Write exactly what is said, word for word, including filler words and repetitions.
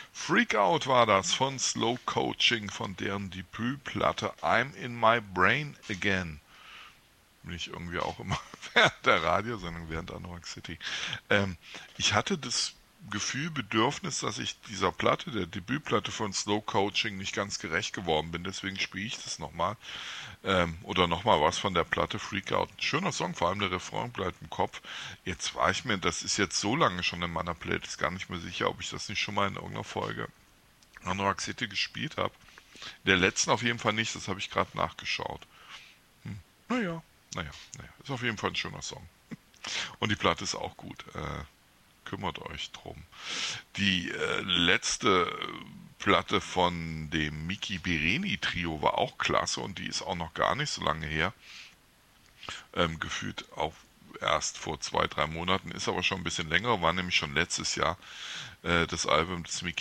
Freak Out war das von Slow Coaching, von deren Debütplatte I'm in My Brain Again. Bin ich irgendwie auch immer während der Radiosendung, während Anorak City. Ähm, ich hatte das Gefühl, Bedürfnis, dass ich dieser Platte, der Debütplatte von Slow Coaching, nicht ganz gerecht geworden bin. Deswegen spiele ich das nochmal. Ähm, oder nochmal was von der Platte Freak Out. Schöner Song, vor allem der Refrain bleibt im Kopf. Jetzt war ich mir, das ist jetzt so lange schon in meiner Playlist, gar nicht mehr sicher, ob ich das nicht schon mal in irgendeiner Folge Anorak City gespielt habe. Der letzten auf jeden Fall nicht, das habe ich gerade nachgeschaut. Hm. Naja, naja, naja. Ist auf jeden Fall ein schöner Song. Und die Platte ist auch gut. Äh, kümmert euch drum. Die äh, letzte Platte von dem Miki Bereni Trio war auch klasse und die ist auch noch gar nicht so lange her. Ähm, gefühlt auch erst vor zwei, drei Monaten, ist aber schon ein bisschen länger, war nämlich schon letztes Jahr äh, das Album des Miki